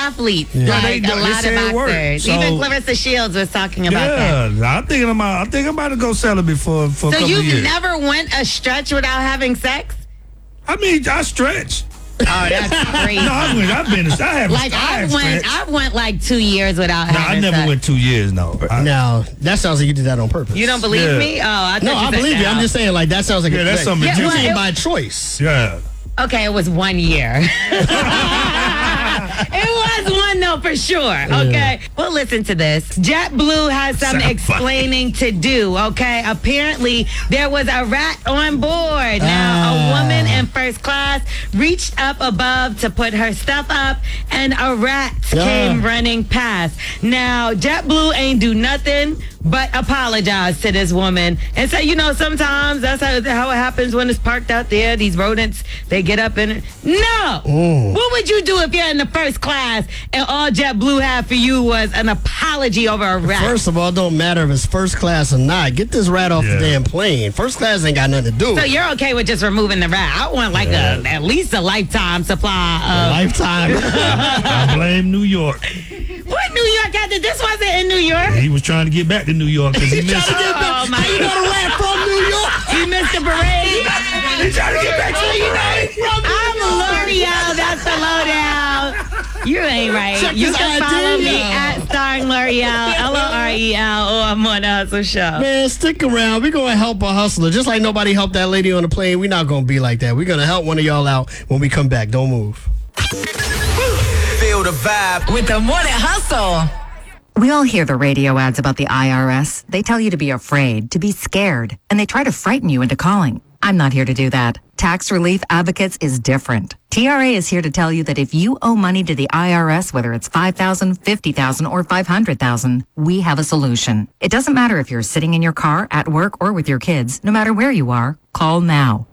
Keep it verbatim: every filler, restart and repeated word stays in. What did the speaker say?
athletes. Yeah, like they do- a they lot of say it works. boxers. So- Even Clarissa Shields was talking about that. Yeah, I think I'm. I think I'm about to go celibate for for a So couple you've of years. never went a stretch without having sex? I mean, I stretch. Oh, that's crazy. No, I went. I've been. I have. Like I I have went, stretched. I went like two years without No, I having never sex. went two years. No. I, Now, that sounds like you did that on purpose. You don't believe Yeah. me? Oh, I thought No, you I said believe you. that. I'm just saying, like, that sounds like Yeah, a that's thing. something Yeah, you well, Usually it- by choice. Yeah. Okay, it was one year. It was one though for sure. Okay. Well, listen to this. JetBlue has some Sound explaining to do. Okay. Apparently, there was a rat on board. Now, Ah. a woman in first class reached up above to put her stuff up, and a rat Ah. came running past. Now, JetBlue ain't do nothing but apologize to this woman and say, you know, sometimes that's how, how it happens when it's parked out there. These rodents, they get up in it. No. What would you do if you're in the first class and all JetBlue had for you was an apology over a rat? First of all, it don't matter if it's first class or not. Get this rat off Yeah. the damn plane. First class ain't got nothing to do So with it. you're okay with just removing the rat? I want like a, at least a lifetime supply of. Lifetime. I blame New York. What New York had to? This wasn't in New York. He was trying to get back to New York because he missed. Oh my You got a rat from New York? He missed the parade. He trying to get back to New York. I'm L'Oreal. That's the lowdown. You ain't right. Check You this can I D follow me out. at Starring L'Oreal, L O R E L, or I'm on the Hustle Show. Man, stick around. We're going to help a hustler. Just like nobody helped that lady on the plane, we're not going to be like that. We're going to help one of y'all out when we come back. Don't move. Feel the vibe With the Morning Hustle. We all hear the radio ads about the I R S. They tell you to be afraid, to be scared, and they try to frighten you into calling. I'm not here to do that. Tax Relief Advocates is different. T R A is here to tell you that if you owe money to the I R S, whether it's five thousand dollars, fifty thousand dollars, or five hundred thousand dollars, we have a solution. It doesn't matter if you're sitting in your car, at work, or with your kids. No matter where you are, call now.